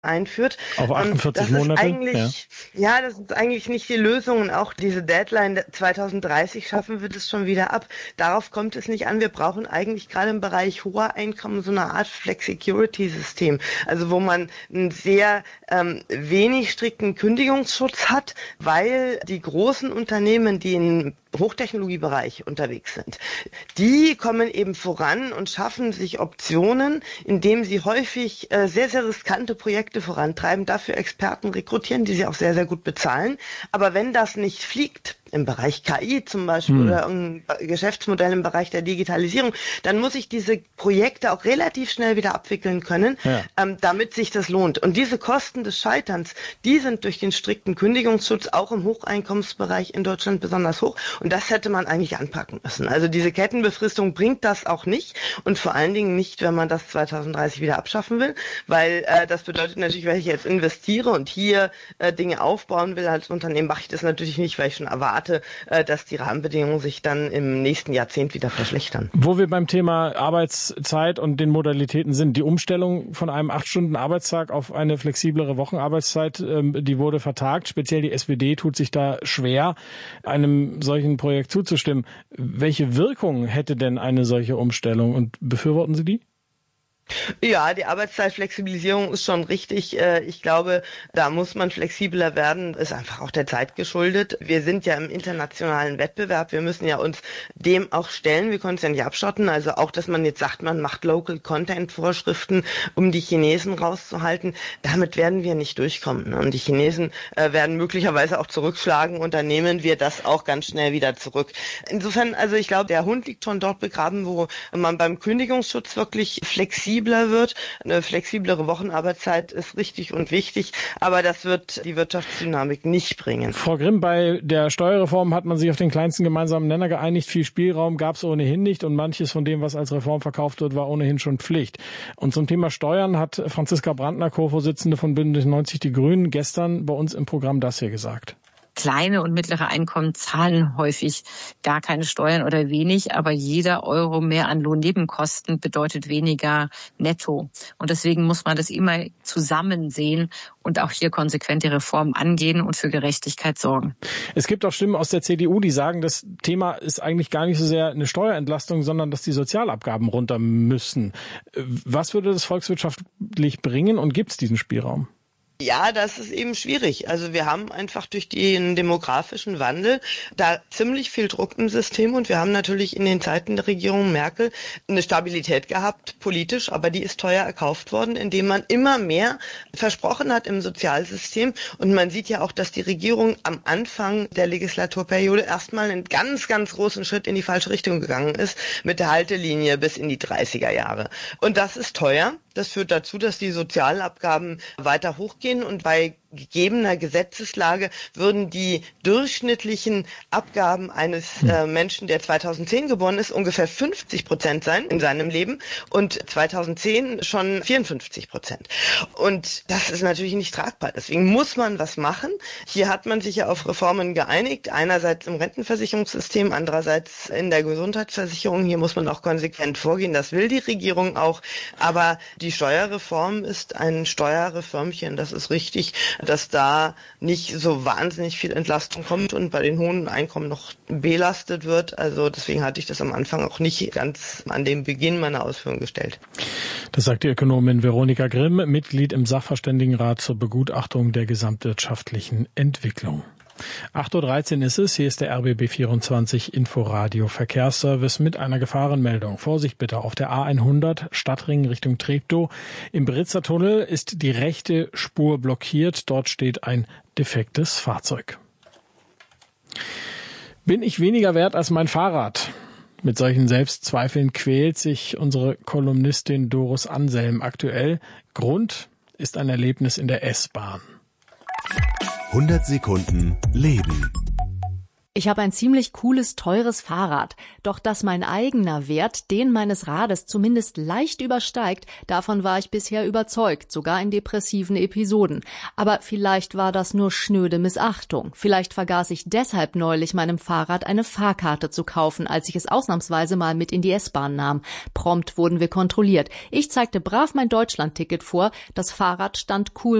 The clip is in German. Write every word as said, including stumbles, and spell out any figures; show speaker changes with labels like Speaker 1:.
Speaker 1: einführt.
Speaker 2: Auf achtundvierzig
Speaker 1: das
Speaker 2: Monate?
Speaker 1: Ist eigentlich, ja. ja, das ist eigentlich nicht die Lösung. Und auch diese Deadline zwanzig dreißig schaffen wir das schon wieder ab. Darauf kommt es nicht an. Wir brauchen eigentlich gerade im Bereich hoher Einkommen so eine Art Flex-Security-System. Also wo man einen sehr ähm, wenig strikten Kündigungsschutz hat, weil die großen Unternehmen, die im Hochtechnologiebereich unterwegs sind, die kommen eben voran und schaffen sich Optionen, indem sie häufig äh, sehr, sehr riskante Projekte vorantreiben, dafür Experten rekrutieren, die sie auch sehr, sehr gut bezahlen. Aber wenn das nicht fliegt, im Bereich K I zum Beispiel hm. oder ein Geschäftsmodell im Bereich der Digitalisierung, dann muss ich diese Projekte auch relativ schnell wieder abwickeln können, ja. ähm, damit sich das lohnt. Und diese Kosten des Scheiterns, die sind durch den strikten Kündigungsschutz auch im Hocheinkommensbereich in Deutschland besonders hoch. Und das hätte man eigentlich anpacken müssen. Also diese Kettenbefristung bringt das auch nicht und vor allen Dingen nicht, wenn man das zwanzig dreißig wieder abschaffen will, weil äh, das bedeutet natürlich, wenn ich jetzt investiere und hier äh, Dinge aufbauen will als Unternehmen, mache ich das natürlich nicht, weil ich schon erwarte, dass die Rahmenbedingungen sich dann im nächsten Jahrzehnt wieder verschlechtern.
Speaker 2: Wo wir beim Thema Arbeitszeit und den Modalitäten sind, die Umstellung von einem acht Stunden Arbeitstag auf eine flexiblere Wochenarbeitszeit, die wurde vertagt. Speziell die S P D tut sich da schwer, einem solchen Projekt zuzustimmen. Welche Wirkung hätte denn eine solche Umstellung und befürworten Sie die?
Speaker 1: Ja, die Arbeitszeitflexibilisierung ist schon richtig. Ich glaube, da muss man flexibler werden. Ist einfach auch der Zeit geschuldet. Wir sind ja im internationalen Wettbewerb. Wir müssen ja uns dem auch stellen. Wir können es ja nicht abschotten. Also auch, dass man jetzt sagt, man macht Local Content Vorschriften, um die Chinesen rauszuhalten. Damit werden wir nicht durchkommen. Und die Chinesen werden möglicherweise auch zurückschlagen. Und dann nehmen wir das auch ganz schnell wieder zurück. Insofern, also ich glaube, der Hund liegt schon dort begraben, wo man beim Kündigungsschutz wirklich flexibel wird. Eine flexiblere Wochenarbeitszeit ist richtig und wichtig, aber das wird die Wirtschaftsdynamik nicht bringen.
Speaker 2: Frau Grimm, bei der Steuerreform hat man sich auf den kleinsten gemeinsamen Nenner geeinigt. Viel Spielraum gab es ohnehin nicht und manches von dem, was als Reform verkauft wird, war ohnehin schon Pflicht. Und zum Thema Steuern hat Franziska Brandner, Co-Vorsitzende von Bündnis neunzig Die Grünen, gestern bei uns im Programm das hier gesagt.
Speaker 3: Kleine und mittlere Einkommen zahlen häufig gar keine Steuern oder wenig, aber jeder Euro mehr an Lohnnebenkosten bedeutet weniger netto. Und deswegen muss man das immer zusammen sehen und auch hier konsequent die Reformen angehen und für Gerechtigkeit sorgen.
Speaker 2: Es gibt auch Stimmen aus der C D U, die sagen, das Thema ist eigentlich gar nicht so sehr eine Steuerentlastung, sondern dass die Sozialabgaben runter müssen. Was würde das volkswirtschaftlich bringen und gibt es diesen Spielraum?
Speaker 1: Ja, das ist eben schwierig. Also wir haben einfach durch den demografischen Wandel da ziemlich viel Druck im System und wir haben natürlich in den Zeiten der Regierung Merkel eine Stabilität gehabt, politisch, aber die ist teuer erkauft worden, indem man immer mehr versprochen hat im Sozialsystem. Und man sieht ja auch, dass die Regierung am Anfang der Legislaturperiode erstmal einen ganz, ganz großen Schritt in die falsche Richtung gegangen ist, mit der Haltelinie bis in die dreißiger Jahre. Und das ist teuer. Das führt dazu, dass die Sozialabgaben weiter hochgehen und bei gegebener Gesetzeslage würden die durchschnittlichen Abgaben eines äh, Menschen, der zweitausendzehn geboren ist, ungefähr fünfzig Prozent sein in seinem Leben und zweitausendzehn schon vierundfünfzig Prozent. Und das ist natürlich nicht tragbar. Deswegen muss man was machen. Hier hat man sich ja auf Reformen geeinigt. Einerseits im Rentenversicherungssystem, andererseits in der Gesundheitsversicherung. Hier muss man auch konsequent vorgehen. Das will die Regierung auch. Aber die Steuerreform ist ein Steuerreformchen. Das ist richtig, dass da nicht so wahnsinnig viel Entlastung kommt und bei den hohen Einkommen noch belastet wird. Also deswegen hatte ich das am Anfang auch nicht ganz an den Beginn meiner Ausführungen gestellt.
Speaker 2: Das sagt die Ökonomin Veronika Grimm, Mitglied im Sachverständigenrat zur Begutachtung der gesamtwirtschaftlichen Entwicklung. acht Uhr dreizehn ist es, hier ist der R B B vierundzwanzig Inforadio Verkehrsservice mit einer Gefahrenmeldung. Vorsicht bitte auf der A hundert Stadtring Richtung Treptow. Im Britzer Tunnel ist die rechte Spur blockiert. Dort steht ein defektes Fahrzeug. Bin ich weniger wert als mein Fahrrad? Mit solchen Selbstzweifeln quält sich unsere Kolumnistin Doris Anselm aktuell. Grund ist ein Erlebnis in der S-Bahn.
Speaker 4: hundert Sekunden Leben. Ich habe ein ziemlich cooles, teures Fahrrad. Doch dass mein eigener Wert den meines Rades zumindest leicht übersteigt, davon war ich bisher überzeugt, sogar in depressiven Episoden. Aber vielleicht war das nur schnöde Missachtung. Vielleicht vergaß ich deshalb neulich meinem Fahrrad eine Fahrkarte zu kaufen, als ich es ausnahmsweise mal mit in die S-Bahn nahm. Prompt wurden wir kontrolliert. Ich zeigte brav mein Deutschlandticket vor. Das Fahrrad stand cool